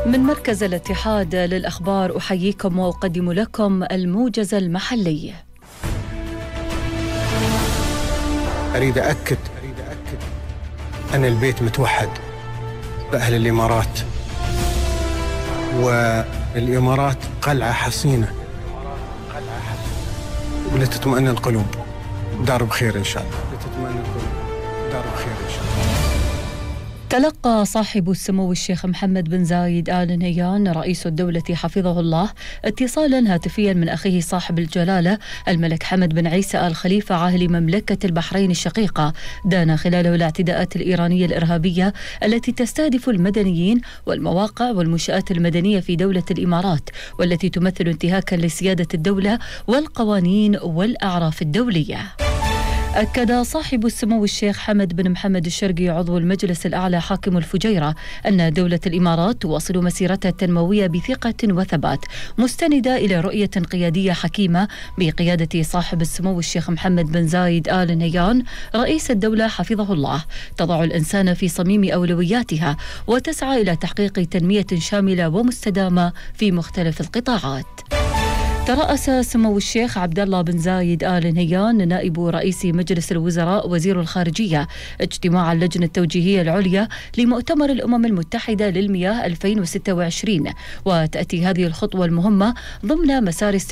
من مركز الاتحاد للأخبار أحييكم وأقدم لكم الموجز المحلي. أريد أكد أن البيت متوحد بأهل الإمارات، والإمارات قلعة حصينة ولتطمئن القلوب. دار بخير إن شاء الله. لتطمئن القلوب. دار بخير إن شاء الله. تلقى صاحب السمو الشيخ محمد بن زايد آل نهيان رئيس الدولة حفظه الله اتصالا هاتفيا من أخيه صاحب الجلالة الملك حمد بن عيسى آل خليفة عاهل مملكة البحرين الشقيقة، دان خلاله الاعتداءات الإيرانية الإرهابية التي تستهدف المدنيين والمواقع والمنشآت المدنية في دولة الإمارات، والتي تمثل انتهاكا لسيادة الدولة والقوانين والأعراف الدولية. أكد صاحب السمو الشيخ حمد بن محمد الشرقي عضو المجلس الأعلى حاكم الفجيرة أن دولة الإمارات تواصل مسيرتها التنموية بثقة وثبات، مستندة إلى رؤية قيادية حكيمة بقيادة صاحب السمو الشيخ محمد بن زايد آل نهيان رئيس الدولة حفظه الله، تضع الإنسان في صميم أولوياتها وتسعى إلى تحقيق تنمية شاملة ومستدامة في مختلف القطاعات. ترأس سمو الشيخ عبد الله بن زايد آل نهيان نائب رئيس مجلس الوزراء وزير الخارجية اجتماع اللجنة التوجيهية العليا لمؤتمر الأمم المتحدة للمياه 2026، وتأتي هذه الخطوة المهمة ضمن مسار